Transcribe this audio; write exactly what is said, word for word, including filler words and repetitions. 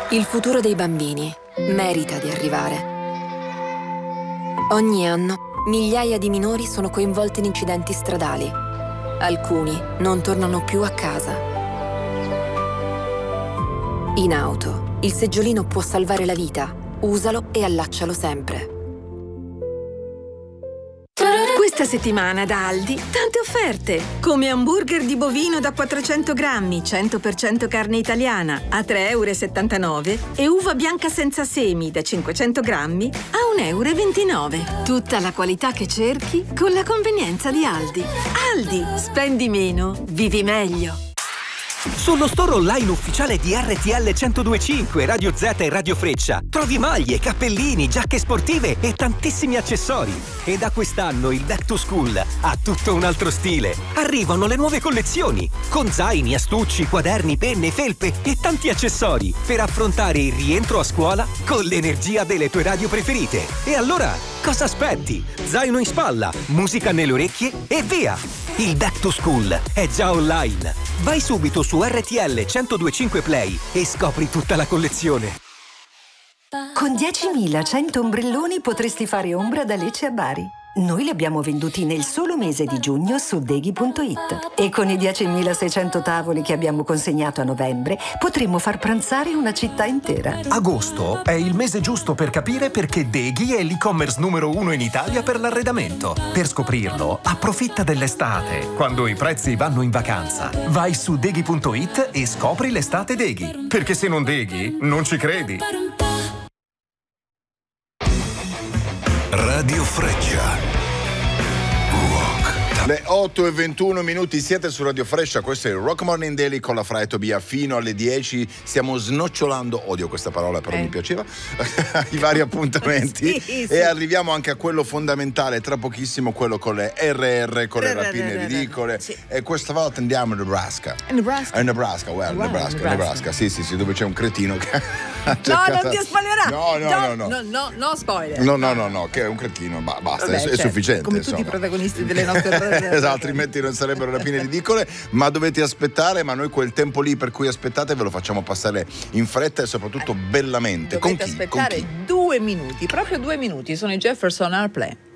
Il futuro dei bambini merita di arrivare. Ogni anno migliaia di minori sono coinvolti in incidenti stradali. Alcuni non tornano più a casa. In auto, il seggiolino può salvare la vita. Usalo e allaccialo sempre. Questa settimana da Aldi, tante offerte! Come hamburger di bovino da quattrocento grammi, cento per cento carne italiana, a tre virgola settantanove euro e uva bianca senza semi da cinquecento grammi a un virgola ventinove euro. Tutta la qualità che cerchi con la convenienza di Aldi. Aldi, spendi meno, vivi meglio. Sullo store online ufficiale di R T L centodue e cinque, Radio Z e Radio Freccia trovi maglie, cappellini, giacche sportive e tantissimi accessori. E da quest'anno il Back to School ha tutto un altro stile. Arrivano le nuove collezioni con zaini, astucci, quaderni, penne, felpe e tanti accessori per affrontare il rientro a scuola con l'energia delle tue radio preferite. E allora, cosa aspetti? Zaino in spalla, musica nelle orecchie e via! Il Back to School è già online. Vai subito su R T L centodue e cinque Play e scopri tutta la collezione. Con diecimilacento ombrelloni potresti fare ombra da Lecce a Bari. Noi li abbiamo venduti nel solo mese di giugno su deghi punto it e con i diecimilaseicento tavoli che abbiamo consegnato a novembre potremmo far pranzare una città intera. Agosto è il mese giusto per capire perché Deghi è l'e-commerce numero uno in Italia per l'arredamento. Per scoprirlo, approfitta dell'estate, quando i prezzi vanno in vacanza. Vai su deghi punto it e scopri l'estate Deghi. Perché se non Deghi, non ci credi. Radio Freccia. Rock. Le otto e ventuno minuti, siete su Radio Freccia, questo è il Rock Morning Daily con la Fra e Tobia fino alle dieci. Stiamo snocciolando, odio questa parola però eh. mi piaceva, i vari appuntamenti sì, sì. E arriviamo anche a quello fondamentale, tra pochissimo quello con le R R, con le rapine ridicole sì. E questa volta andiamo a Nebraska. Nebraska? A Nebraska, well, wow, Nebraska, Nebraska, Nebraska, sì sì sì, dove c'è un cretino che... No, non ti spoilerà. No, no, no, no, no, no, no spoiler. No, no, no, no, che è un cretino, ba- basta, Vabbè, è, certo, è sufficiente. Come insomma. Tutti i protagonisti delle nostre esatto, altrimenti non sarebbero rapine ridicole, ma dovete aspettare, ma noi quel tempo lì per cui aspettate ve lo facciamo passare in fretta e soprattutto bellamente. Dovete con chi? aspettare con chi? due minuti, proprio due minuti, sono i Jefferson Airplane.